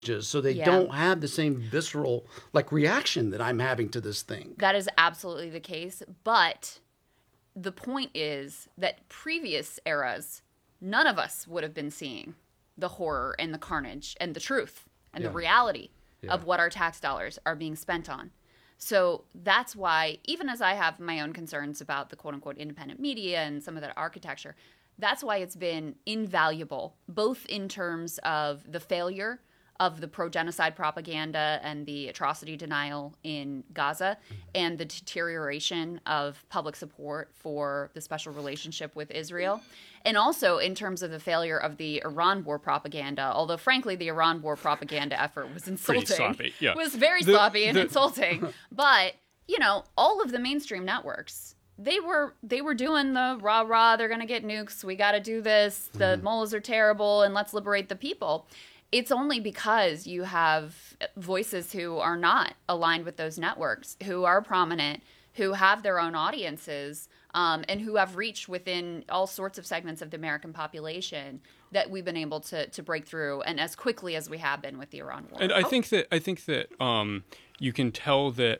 so they don't have the same visceral reaction that I'm having to this thing. That is absolutely the case. But the point is that previous eras, none of us would have been seeing the horror and the carnage and the truth and the reality of what our tax dollars are being spent on. So that's why, even as I have my own concerns about the quote-unquote independent media and some of that architecture, that's why it's been invaluable, both in terms of the failure of the pro-genocide propaganda and the atrocity denial in Gaza and the deterioration of public support for the special relationship with Israel. And also in terms of the failure of the Iran war propaganda, although frankly the Iran war propaganda effort was insulting. Pretty sloppy, yeah. It was very sloppy and insulting. But, all of the mainstream networks, they were doing the rah-rah, they're going to get nukes, we got to do this, the mullahs are terrible, and let's liberate the people. It's only because you have voices who are not aligned with those networks, who are prominent, who have their own audiences, and who have reached within all sorts of segments of the American population, that we've been able to break through, and as quickly as we have been with the Iran war. And I think that you can tell that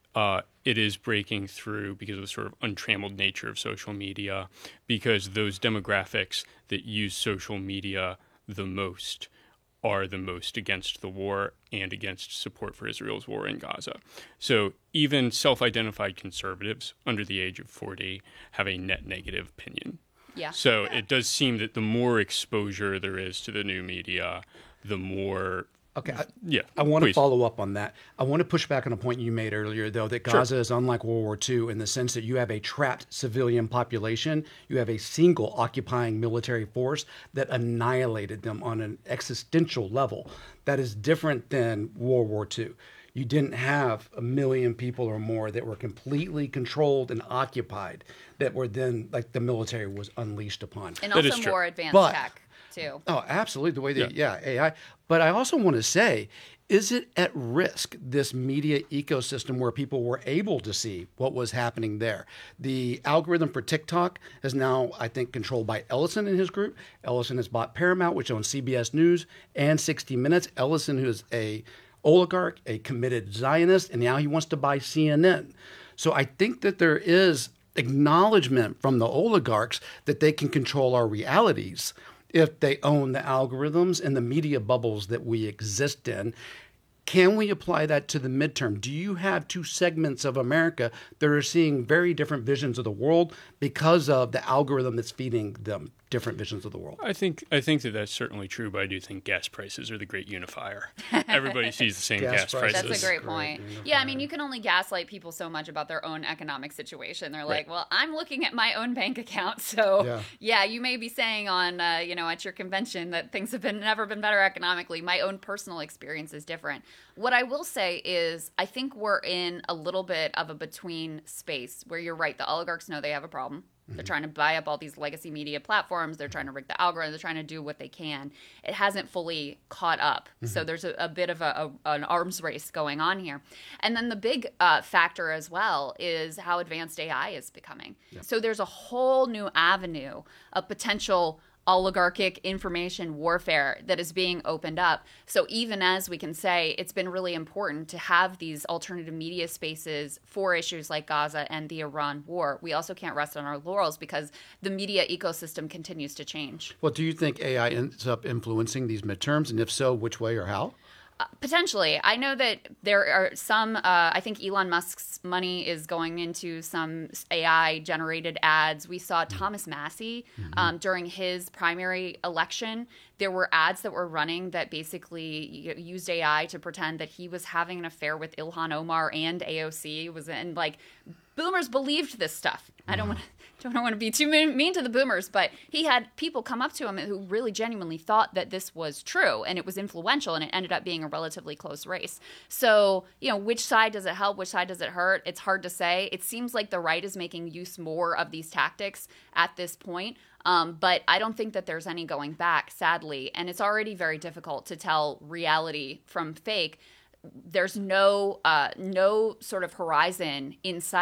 it is breaking through because of the sort of untrammeled nature of social media, because those demographics that use social media the most are the most against the war and against support for Israel's war in Gaza. So even self-identified conservatives under the age of 40 have a net negative opinion. Yeah. So it does seem that the more exposure there is to the new media, the more... Okay. I want to follow up on that. I want to push back on a point you made earlier, though, that Gaza is unlike World War II in the sense that you have a trapped civilian population. You have a single occupying military force that annihilated them on an existential level. That is different than World War II. You didn't have 1 million people or more that were completely controlled and occupied, that were then, the military was unleashed upon. And also more advanced tech, too. Oh, absolutely. The way that, AI. But I also want to say, is it at risk, this media ecosystem where people were able to see what was happening there? The algorithm for TikTok is now, I think, controlled by Ellison and his group. Ellison has bought Paramount, which owns CBS News and 60 Minutes. Ellison, who is a oligarch, a committed Zionist, and now he wants to buy CNN. So I think that there is acknowledgement from the oligarchs that they can control our realities if they own the algorithms and the media bubbles that we exist in. Can we apply that to the midterm? Do you have two segments of America that are seeing very different visions of the world because of the algorithm that's feeding them different visions of the world? I think that that's certainly true, but I do think gas prices are the great unifier. Everybody sees the same gas prices. That's a great point. Yeah, I mean, you can only gaslight people so much about their own economic situation. They're like, well, I'm looking at my own bank account, so you may be saying on, at your convention that things have never been better economically. My own personal experience is different. What I will say is I think we're in a little bit of a between space where you're right. The oligarchs know they have a problem. They're trying to buy up all these legacy media platforms. They're trying to rig the algorithm. They're trying to do what they can. It hasn't fully caught up. So there's a bit of an arms race going on here. And then the big factor as well is how advanced AI is becoming. So there's a whole new avenue of potential oligarchic information warfare that is being opened up. So even as we can say it's been really important to have these alternative media spaces for issues like Gaza and the Iran war, we also can't rest on our laurels because the media ecosystem continues to change. Well, do you think AI ends up influencing these midterms? And if so, which way or how? Potentially. I know that there are some, I think Elon Musk's money is going into some AI-generated ads. We saw Thomas Massie during his primary election. There were ads that were running that basically used AI to pretend that he was having an affair with Ilhan Omar and AOC. And boomers believed this stuff. I don't want to be too mean to the boomers, but he had people come up to him who really genuinely thought that this was true and it was influential, and it ended up being a relatively close race. So, which side does it help? Which side does it hurt? It's hard to say. It seems like the right is making use more of these tactics at this point. But I don't think that there's any going back, sadly. And it's already very difficult to tell reality from fake. There's no sort of horizon in sight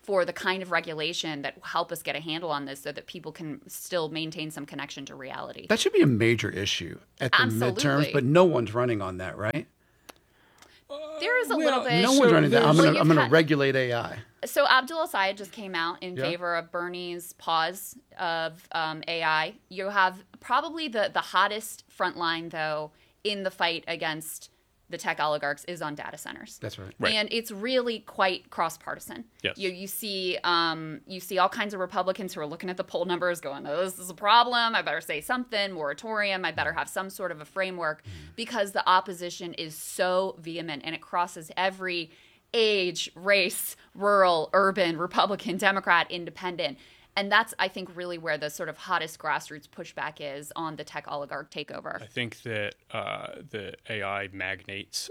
for the kind of regulation that will help us get a handle on this so that people can still maintain some connection to reality. That should be a major issue at the midterms, but no one's running on that, right? There is a little bit. No one's running that. I'm going to regulate AI. So Abdul El-Sayed just came out in favor of Bernie's pause of AI. You have probably the hottest front line, though, in the fight against the tech oligarchs is on data centers. That's right. And it's really quite cross-partisan. Yes. You see all kinds of Republicans who are looking at the poll numbers going, oh, this is a problem. I better say something, moratorium. I better have some sort of a framework because the opposition is so vehement and it crosses every age, race, rural, urban, Republican, Democrat, independent. And that's, I think, really where the sort of hottest grassroots pushback is on the tech oligarch takeover. I think that the AI magnates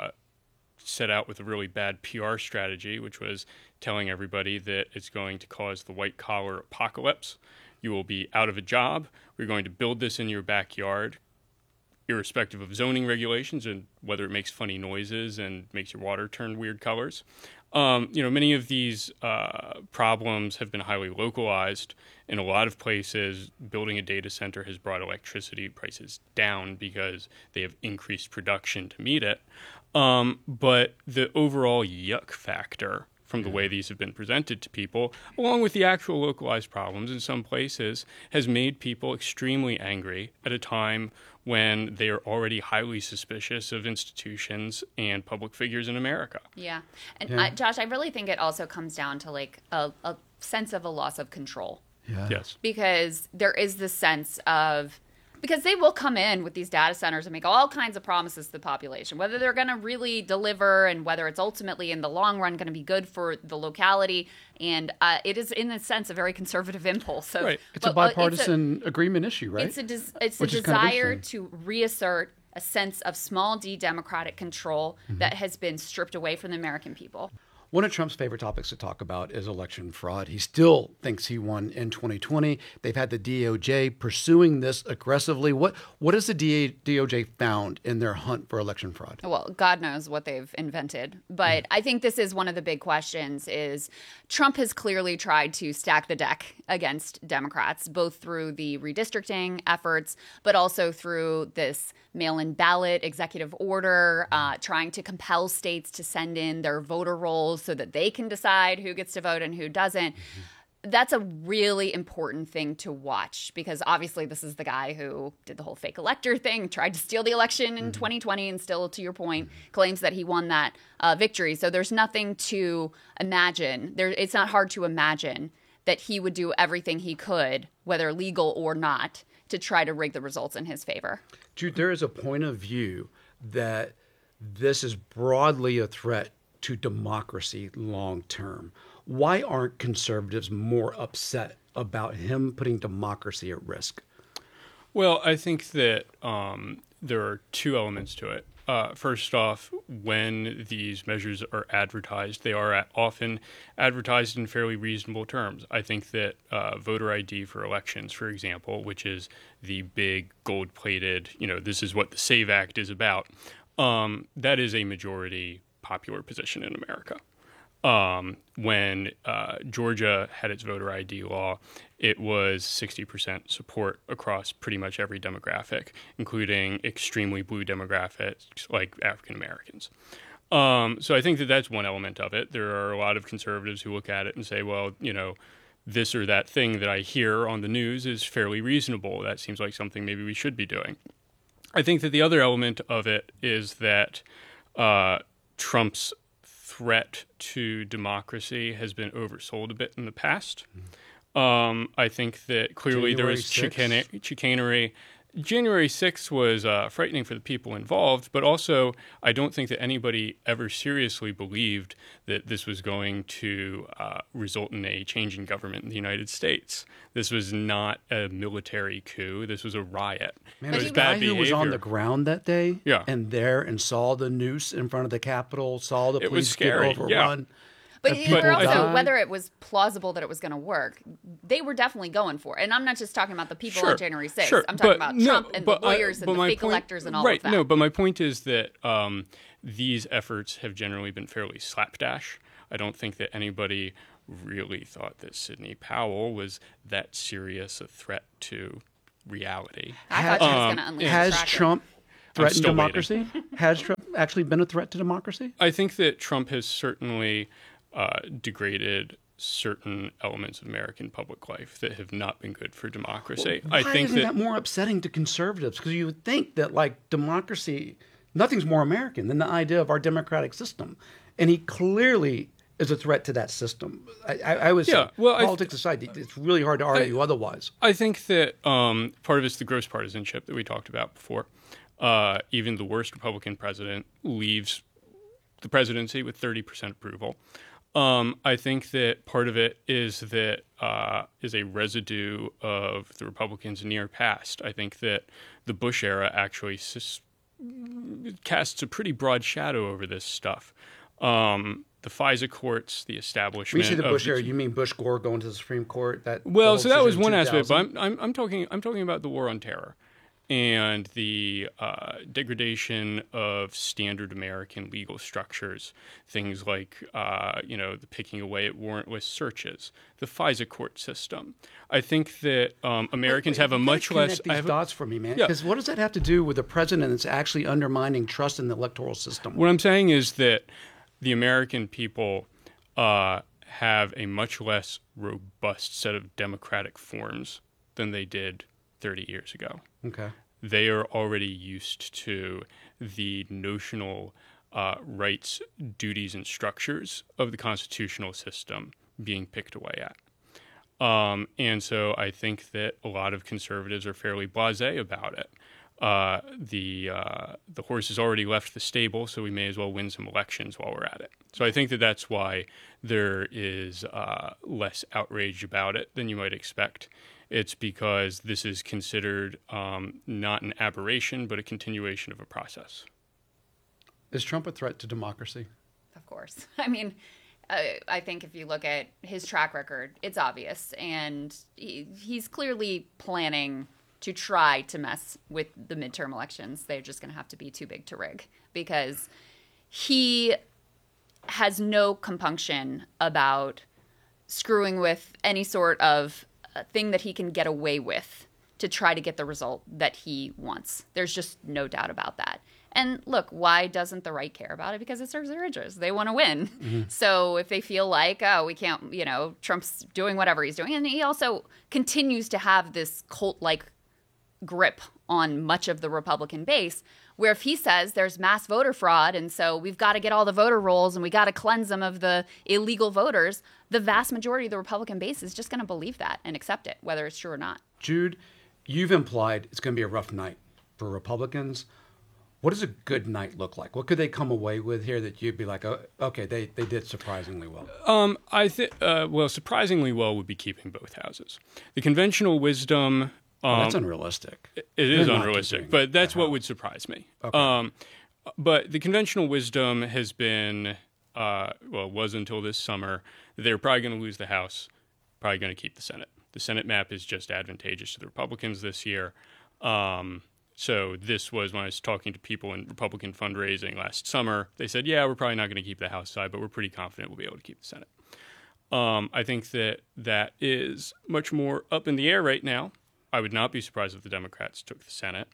set out with a really bad PR strategy, which was telling everybody that it's going to cause the white-collar apocalypse. You will be out of a job. We're going to build this in your backyard, irrespective of zoning regulations and whether it makes funny noises and makes your water turn weird colors. Many of these problems have been highly localized. In a lot of places, building a data center has brought electricity prices down because they have increased production to meet it. But the overall yuck factor from the way these have been presented to people, along with the actual localized problems in some places, has made people extremely angry at a time when they are already highly suspicious of institutions and public figures in America. Yeah. And Josh, I really think it also comes down to like a sense of a loss of control. Yeah. Yes. Because there is this sense of, because they will come in with these data centers and make all kinds of promises to the population, whether they're going to really deliver and whether it's ultimately in the long run going to be good for the locality. And it is, in a sense, a very conservative impulse. So, right. It's a bipartisan agreement issue, right? It's a desire to reassert a sense of small d democratic control that has been stripped away from the American people. One of Trump's favorite topics to talk about is election fraud. He still thinks he won in 2020. They've had the DOJ pursuing this aggressively. What has the DOJ found in their hunt for election fraud? Well, God knows what they've invented. But I think this is one of the big questions is Trump has clearly tried to stack the deck against Democrats, both through the redistricting efforts, but also through this mail-in ballot executive order, trying to compel states to send in their voter rolls so that they can decide who gets to vote and who doesn't. That's a really important thing to watch because obviously this is the guy who did the whole fake elector thing, tried to steal the election in 2020 and still, to your point, claims that he won that victory. So there's nothing to imagine. It's not hard to imagine that he would do everything he could, whether legal or not, to try to rig the results in his favor. Jude, there is a point of view that this is broadly a threat to democracy long term. Why aren't conservatives more upset about him putting democracy at risk? Well, I think that there are two elements to it. First off, when these measures are advertised, they are often advertised in fairly reasonable terms. I think that voter ID for elections, for example, which is the big gold-plated, this is what the SAVE Act is about, that is a majority popular position in America. When Georgia had its voter ID law, it was 60% support across pretty much every demographic, including extremely blue demographics like African Americans. So I think that that's one element of it. There are a lot of conservatives who look at it and say, well, this or that thing that I hear on the news is fairly reasonable. That seems like something maybe we should be doing. I think that the other element of it is that Trump's threat to democracy has been oversold a bit in the past. I think that clearly there was chicanery. January 6th was frightening for the people involved, but also I don't think that anybody ever seriously believed that this was going to result in a change in government in the United States. This was not a military coup. This was a riot. Man, it was bad behavior. Who was on the ground that day and saw the noose in front of the Capitol, saw the police get overrun. Yeah. But also, whether it was plausible that it was going to work, they were definitely going for it. And I'm not just talking about the people on January 6th. I'm talking about Trump and the lawyers and the fake electors and all of that. No, but my point is that these efforts have generally been fairly slapdash. I don't think that anybody really thought that Sidney Powell was that serious a threat to reality. I thought she was going to unleash Has Trump threatened democracy? Waiting. Has Trump actually been a threat to democracy? I think that Trump has certainly degraded certain elements of American public life that have not been good for democracy. Why isn't that more upsetting to conservatives? Because you would think that, like, democracy, nothing's more American than the idea of our democratic system. And he clearly is a threat to that system. I would say, politics aside, it's really hard to argue otherwise. I think that part of it's the gross partisanship that we talked about before. Even the worst Republican president leaves the presidency with 30% approval. I think that part of it is that is a residue of the Republicans' near past. I think that the Bush era actually casts a pretty broad shadow over this stuff. The FISA courts, the establishment. When you say the Bush era, you mean Bush Gore going to the Supreme Court? So that was one aspect. But I'm talking about the war on terror and the degradation of standard American legal structures. Things like the picking away at warrantless searches, the FISA court system. I think that Americans have a much less. Connect these dots for me, man. Because what does that have to do with a president that's actually undermining trust in the electoral system? What I'm saying is that the American people have a much less robust set of democratic forms than they did 30 years ago. Okay. They are already used to the notional rights, duties, and structures of the constitutional system being picked away at. And so I think that a lot of conservatives are fairly blasé about it. The horse has already left the stable, so we may as well win some elections while we're at it. So I think that that's why there is less outrage about it than you might expect. It's because this is considered not an aberration, but a continuation of a process. Is Trump a threat to democracy? Of course. I mean, I think if you look at his track record, it's obvious. And he's clearly planning to try to mess with the midterm elections. They're just going to have to be too big to rig because he has no compunction about screwing with any sort of thing that he can get away with to try to get the result that he wants. There's just no doubt about that. And look, why doesn't the right care about it? Because it serves their interests. They want to win. Mm-hmm. So if they feel like, we can't, Trump's doing whatever he's doing. And he also continues to have this cult-like grip on much of the Republican base, where if he says there's mass voter fraud and so we've got to get all the voter rolls and we got to cleanse them of the illegal voters, the vast majority of the Republican base is just going to believe that and accept it, whether it's true or not. Jude, you've implied it's going to be a rough night for Republicans. What does a good night look like? What could they come away with here that you'd be like, oh, okay, they did surprisingly well? I think, surprisingly well would be keeping both houses. The conventional wisdom... that's unrealistic. It is unrealistic, but that's what would surprise me. Okay. But the conventional wisdom has been, was until this summer, that they were probably going to lose the House, probably going to keep the Senate. The Senate map is just advantageous to the Republicans this year. So this was when I was talking to people in Republican fundraising last summer. They said, yeah, we're probably not going to keep the House side, but we're pretty confident we'll be able to keep the Senate. I think that is much more up in the air right now. I would not be surprised if the Democrats took the Senate.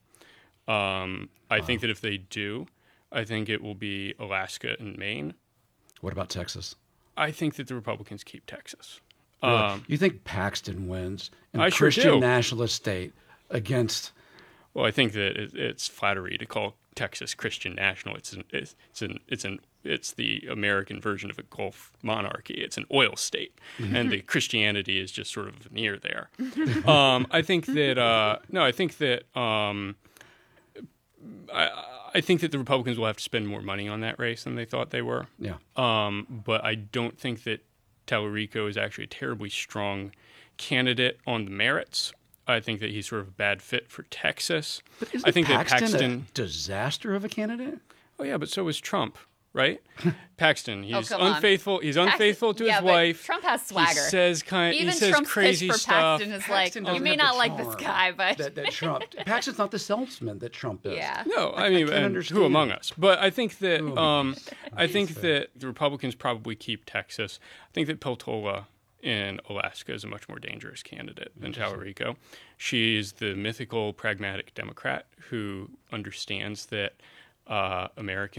I think that if they do, I think it will be Alaska and Maine. What about Texas? I think that the Republicans keep Texas. Really? You think Paxton wins in a Christian nationalist state against... Well, I think that it's flattery to call Texas Christian national. It's the American version of a Gulf monarchy. It's an oil state, and the Christianity is just sort of veneer there. I think that I think that the Republicans will have to spend more money on that race than they thought they were. Yeah. But I don't think that Tallarico is actually a terribly strong candidate on the merits. I think that he's sort of a bad fit for Texas. But isn't Paxton a disaster of a candidate? Oh, yeah, but so was Trump. right? Paxton, he's come on. unfaithful. He's unfaithful to his but wife. Trump has swagger. He says Trump's crazy pitch for stuff. Paxton is Paxton like, you doesn't may have not the like this charm guy, but that Trump. Paxton's not the salesman that Trump is. yeah. No, I can't mean, and understand. who among us? But I think that that the Republicans probably keep Texas. I think that Peltola in Alaska is a much more dangerous candidate than Talarico. She's the mythical, pragmatic Democrat who understands that Americans